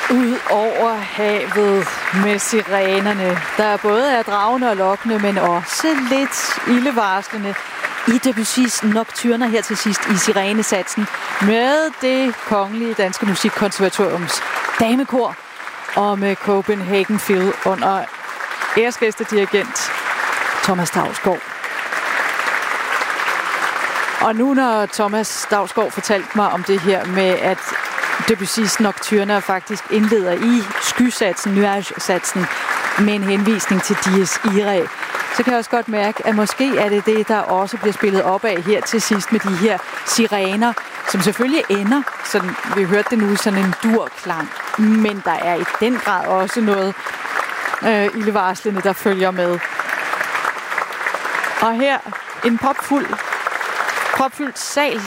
Ud over havet med sirenerne, der både er dragende og lokkende, men også lidt ildevarslende i Debussys Nocturner her til sidst i sirenesatsen med Det Kongelige Danske Musikkonservatoriums damekor og med Copenhagen Phil under æresgæstedirigent Thomas Dausgaard. Og nu når Thomas Dausgaard fortalte mig om det her med, at Debussys Nocturner faktisk indleder i skysatsen, nuage-satsen, med en henvisning til Dies Irae, så kan jeg også godt mærke, at måske er det det, der også bliver spillet op af her til sidst med de her sirener, som selvfølgelig ender, sådan, vi hørte det nu, sådan en durklang, men der er i den grad også noget ildevarslende, der følger med. Og her en propfyldt sal,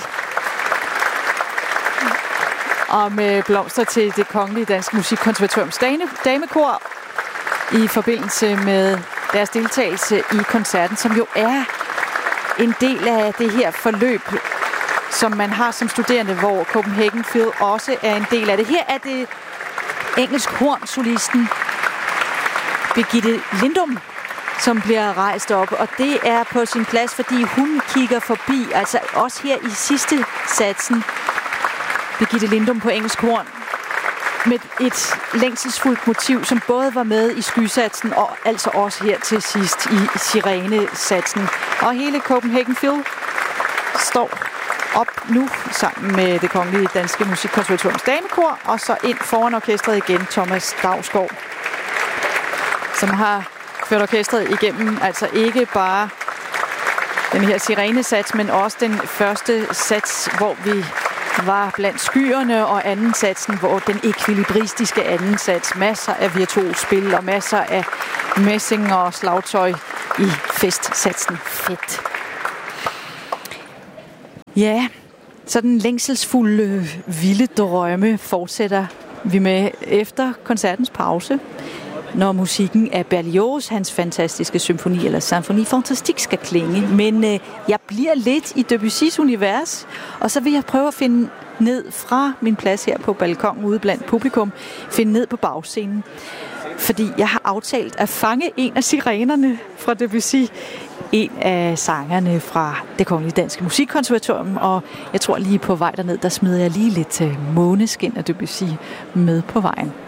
og med blomster til Det Kongelige Danske Musikkonservatoriums damekor i forbindelse med deres deltagelse i koncerten, som jo er en del af det her forløb, som man har som studerende, hvor Copenhagen Phil også er en del af det. Her er det engelsk hornsolisten Birgitte Lindum, som bliver rejst op, og det er på sin plads, fordi hun kigger forbi, altså også her i sidste satsen, Birgitte Lindum på engelsk horn, med et længselsfuldt motiv, som både var med i skysatsen og altså også her til sidst i sirenesatsen. Og hele Copenhagen Phil står op nu sammen med Det Kongelige Danske Musikkonservatoriums damekor, og så ind foran orkestret igen Thomas Dausgaard, som har ført orkestret igennem, altså ikke bare den her sirenesats, men også den første sats, hvor vi var blandt skyerne, og anden satsen, hvor den ekvilibristiske anden sats, masser af virtuosspil og masser af messing og slagtøj i festsatsen. Fedt. Ja, så den længselsfulde, vilde drømme fortsætter vi med efter koncertens pause, når musikken af Berlioz, hans fantastiske symfoni eller Symphonie Fantastique, skal klinge. Men jeg bliver lidt i Debussys univers, og så vil jeg prøve at finde ned fra min plads her på balkonen ude blandt publikum, finde ned på bagscenen. Fordi jeg har aftalt at fange en af sirenerne fra Debussy, en af sangerne fra Det Kongelige Danske Musikkonservatorium, og jeg tror lige på vej derned, der smider jeg lige lidt Måneskin af Debussy med på vejen.